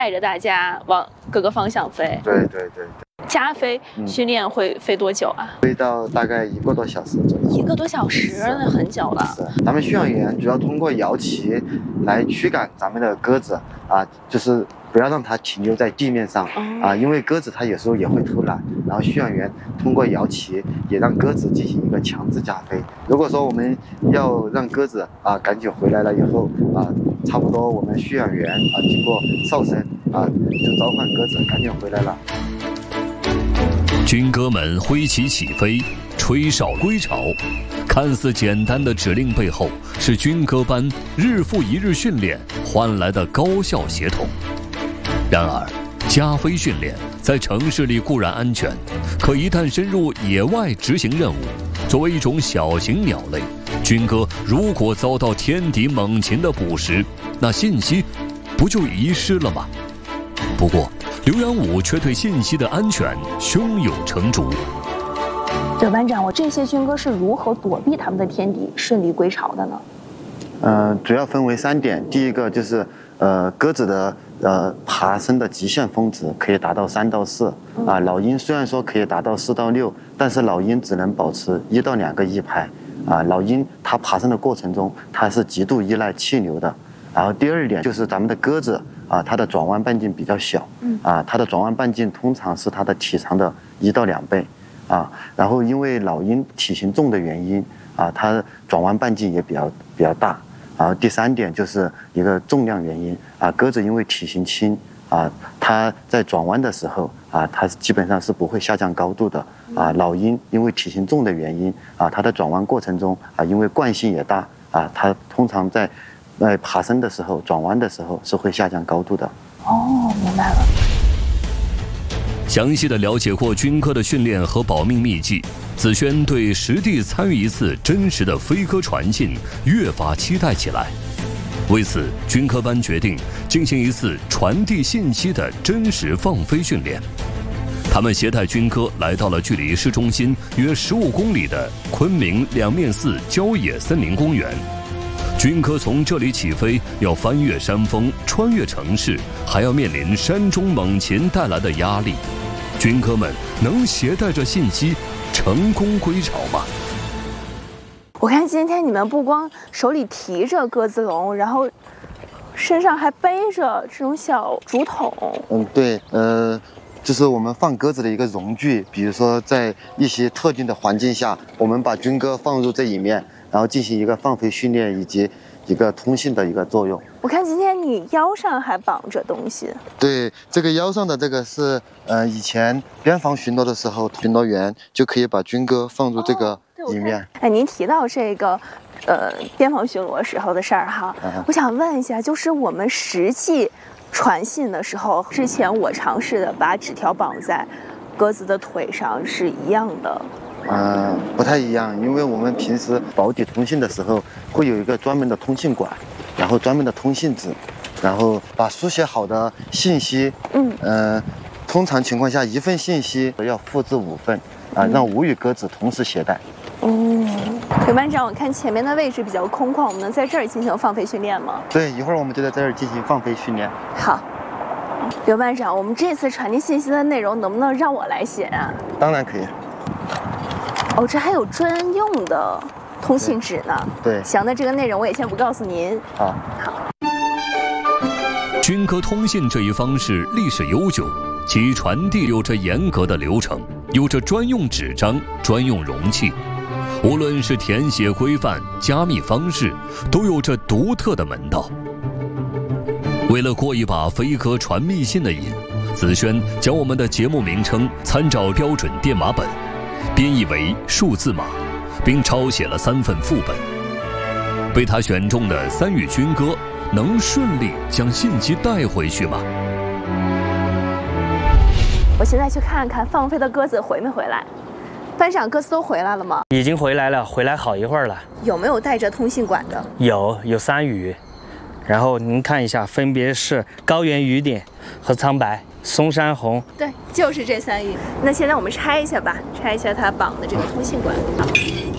带着大家往各个方向飞。 对。 加飞训练会飞多久啊？ 飞到大概1个多小时左右。 1个多小时，那很久了。 是，咱们驯养员主要通过摇旗来驱赶咱们的鸽子啊，就是不要让它停留在地面上啊，因为鸽子它有时候也会偷懒，然后驯养员通过摇旗也让鸽子进行一个强制加飞。如果说我们要让鸽子啊赶紧回来了以后啊，差不多我们驯养员啊经过哨声啊就召唤鸽子赶紧回来了。 军歌们挥旗起飞，吹哨归巢，看似简单的指令背后，是军歌班日复一日训练换来的高效协同。然而，加飞训练在城市里固然安全，可一旦深入野外执行任务，作为一种小型鸟类，军歌如果遭到天敌猛禽的捕食，那信息不就遗失了吗？不过，刘阳武却对信息的安全胸有成竹。 对，班长，我这些军歌是如何躲避他们的天敌，顺利归巢的呢？ 主要分为3点。第一个就是鸽子的爬升的极限峰值可以达到3到4啊。老鹰虽然说可以达到4到6，但是老鹰只能保持1到2个翼拍啊。老鹰它爬升的过程中，它是极度依赖气流的。然后第2点就是咱们的鸽子啊，它的转弯半径比较小，它的转弯半径通常是它的体长的1到2倍啊。然后因为老鹰体型重的原因啊，它转弯半径也比较大。然后第3点就是一个重量原因啊，鸽子因为体型轻啊，它在转弯的时候啊，它基本上是不会下降高度的啊。老鹰因为体型重的原因啊，它的转弯过程中啊，因为惯性也大啊，它通常在爬升的时候、转弯的时候是会下降高度的。 哦，明白了。 详细的了解过军歌的训练和保命秘籍，子轩对实地参与一次真实的飞鸽传信越发期待起来。为此，军歌班决定进行一次传递信息的真实放飞训练。他们携带军歌来到了距离市中心约15公里的昆明两面寺郊野森林公园。军歌从这里起飞，要翻越山峰，穿越城市，还要面临山中猛禽带来的压力。军歌们能携带着信息成功归巢吗？ 我看今天你们不光手里提着鸽子笼，然后身上还背着这种小竹筒。 对，就是我们放鸽子的一个容具，比如说在一些特定的环境下，我们把军歌放入这里面，然后进行一个放飞训练以及一个通信的一个作用。 我看今天你腰上还绑着东西。对， 这个腰上的这个是以前边防巡逻的时候，巡逻员就可以把军歌放入这个里面。 哎，您提到这个边防巡逻时候的事儿哈，我想问一下，就是我们实际传信的时候，之前我尝试的把纸条绑在鸽子的腿上是一样的。 不太一样，因为我们平时保底通信的时候会有一个专门的通信管，然后专门的通信纸，然后把书写好的信息，通常情况下1份信息要复制5份啊，让5羽鸽子同时携带。 刘班长，我看前面的位置比较空旷，我们能在这儿进行放飞训练吗？ 对，一会儿我们就在这儿进行放飞训练。 好，刘班长，我们这次传递信息的内容能不能让我来写啊？ 当然可以。 哦，这还有专用的通信纸呢。 对， 行，那这个内容我也先不告诉您。 好。 军歌通信这一方式历史悠久，其传递有着严格的流程，有着专用纸张、专用容器，无论是填写规范、加密方式，都有着独特的门道。为了过一把飞鸽传密信的瘾，子轩将我们的节目名称参照标准电码本，编译为数字码，并抄写了3份副本。被他选中的3羽军歌能顺利将信息带回去吗？ 我现在去看看放飞的鸽子回没回来。班长，鸽子都回来了吗？ 已经回来了，回来好一会儿了。 有没有带着通信管的？ 有3羽，然后您看一下，分别是高原雨点和苍白、松山红。 对，就是这3羽。那现在我们拆一下吧，拆一下它绑的这个通信管。